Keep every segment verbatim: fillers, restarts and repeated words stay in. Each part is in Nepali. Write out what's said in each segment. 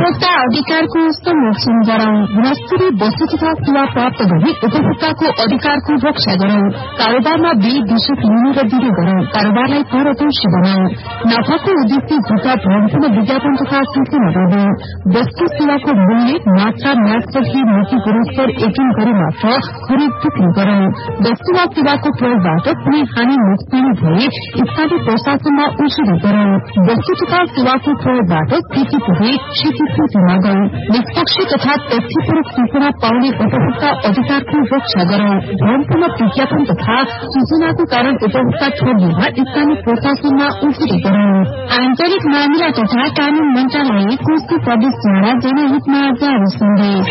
उपभोक्ता अधिकारको संरक्षण गरौं। गुणस्तरीय वस्तु तथा सेवा प्राप्त गरी उपभोक्ताको अधिकारको रक्षा गरौं। कारोबारमा बिल विशेष लिनु र दिनु गरौं। कारोबारलाई पारदर्शी बनाऊ। नफाको उद्देश्य झुटा भ्रमपूर्ण विज्ञापन तथा सूचना गर्नु। वस्तु सेवाको मूल्य मात्रा म्याचपछि नीति गुणस्तर एकिन गरी मात्र खरिद बिक्री गरौं। वस्तु वा सेवाको प्रयोगबाट कुनै हानि नोक्सानी भए स्थानीय प्रशासनमा उजुरी गरौं। वस्तु तथा सेवाको प्रयोगबाट क्षति पुगे क्षतिपूर्ति मागौं। निष्पक्ष तथा तथ्यपरक सूचना पाउने उपभोक्ता अधिकारको रक्षा गरौं। भ्रमपूर्ण विज्ञापन तथा सूचनाको कारण उपभोक्ता ठगिएमा स्थानीय प्रशासनमा उजुरी गरौं। आन्तरिक मामिला तथा कानून मन्त्रालय कोषको प्रदेशद्वारा जनहितमा जारी सन्देश।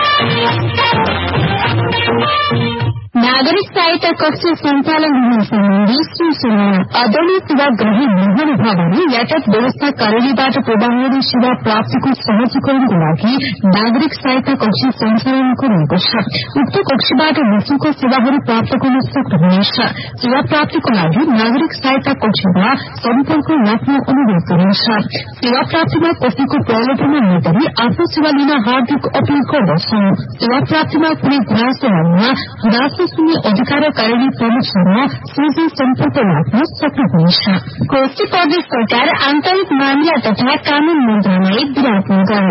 नागरिक सहायता कक्ष सञ्चालन हुने सम्बन्धी सूचना। आदरणीय सेवाग्राही महानुभाव भने यातायात व्यवस्था कार्यालयबाट प्रवाहहरू सेवा प्राप्तिको सहजीकरणको लागि नागरिक सहायता कक्ष सञ्चालन गरिएको छ। उक्त कक्षबाट निःशुल्क सेवाहरू प्राप्त गर्न सक्नुहुनेछ। सेवा प्राप्तिको लागि नागरिक सहायता कक्षमा सम्पर्क राख्न अनुरोध गरिन्छ। सेवा प्राप्तिमा कसैको प्रलोभनमा नपरी आफ्नो सेवा लिन हार्दिक अपील गर्दछौं। सेवा प्राप्तिमा कुनै गुनासो आउनमा गुनासो सुन्ने अधिकार कार्यालय प्रमुखसँग सोझै सम्पर्क राख्न सक्नुहुनेछ। कोशी प्रदेश सरकार आन्तरिक मामिला तथा कानून मन्त्रालय विराटनगर।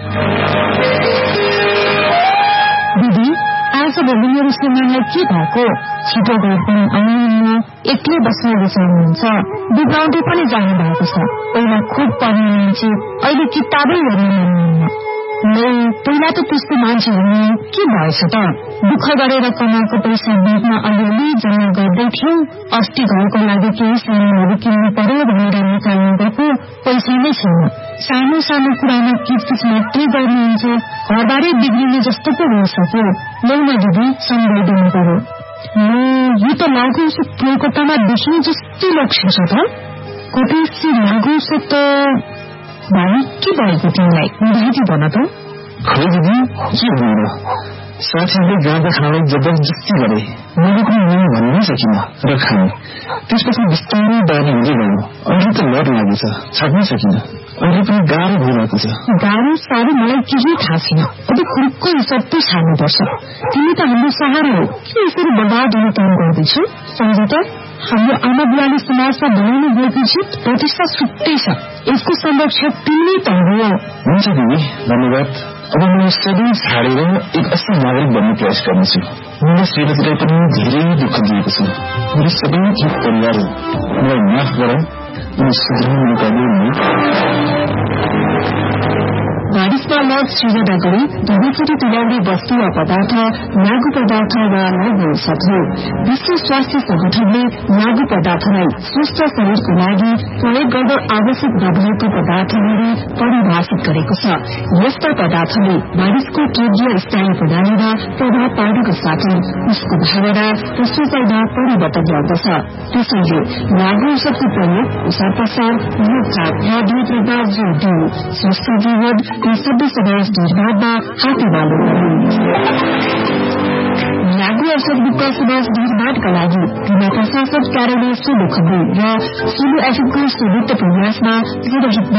दिदी आज भोलि मेरो सामानलाई के भएको? छिटो गएर पनि आउनुहुन्न। एक्लै बस्न रुचाउनुहुन्छ। बिग्राउँदै पनि जानु भएको छ। पहिला खुब पढ्ने मान्छे अहिले किताबै हेर्न मान्नुहुन्न। पहिला त त्यस्तो मान्छे हुने के भएछ त? दुःख गरेर कमाएको पैसा बिचमा अलिअलि जम्मा गर्दै थियौ। अस्ति घरको लागि केही सामानहरू किन्नु पर्यो भनेर निकाल्नु गएको पैसा नै छैन। सानो सानो कुरामा किचकिच मात्रै गर्नुहुन्छ। घरबारै बिग्रिने जस्तो पो भइसक्यो। लौन दिदी सम्झाइदिनु पर्यो। यो त लागु औषध कोलकातामा देखिने जस्तै लक्ष्य छ त। कोटेसी लागु औषध त भाइ के भएको तिमीलाई? बुझाइदिनु भन त। खै दिदी के भन्नु, साथीहरूले गाँदा खानालाई जबरजस्ती गरे। मैले पनि मैले भन्नै सकिनँ र खाएँ। त्यसपछि बिस्तारै बानी हुँदै गयो। अहिले त लड लागेछ, छाड्नै सकिनँ। अहिले पनि गाह्रो भइरहेको छ। गाह्रो साह्रो मलाई केही थाहा छैन। अब खुर्को सबै छाड्नुपर्छ। तिमी त हाम्रो सहारा हो। के यसरी बर्बाद हुने काम गर्दैछौ? सम्झ त हाम्रो आमा बुवाले समाजमा बनाउनु गएको छु प्रतिष्ठा छुट्टै छ। यसको संरक्षक तिमी त हो। हुन्छ दिदी, धन्यवाद। अब म सबै छाडेर एक असल नागरिक बन्ने प्रयास गर्नेछु। मलाई श्रीमतीलाई पनि धेरै दुःख दिएको छ। मेरो सबै ठिक परिवार हो। मलाई माफ गर, म सुधार्न नगर्ने। बारिशमा लड सृजना गरी धुलोचुरी तुल्याउने वस्तु वा पदार्थ लागू पदार्थ वा लागू औषध हो। विश्व स्वास्थ्य संगठनले लागू पदार्थलाई स्वस्थ शरीरको लागि प्रयोग गर्दा आवश्यक नभएको पदार्थहरू परिभाषित गरेको छ। यस्ता पदार्थले मानिसको केन्द्रीय स्थायी प्रणालीमा प्रभाव पार्नुको साथै उसको भावना र सोचाइमा परिवर्तन ल्याउँदछ। त्यसैले लागू औषधको प्रयोग ओसार पसार रोकथाम र नियन्त्रणमा जोड़ दियो। स्वस्थ जीवन सबै समाज निर्माणमा हातेमालो लागू औषध मुक्त समाज निर्माणका लागि जिल्ला प्रशासन कार्यालय सोलु खबु र सोलु एफएमको संयुक्त प्रयासमा जनहितमा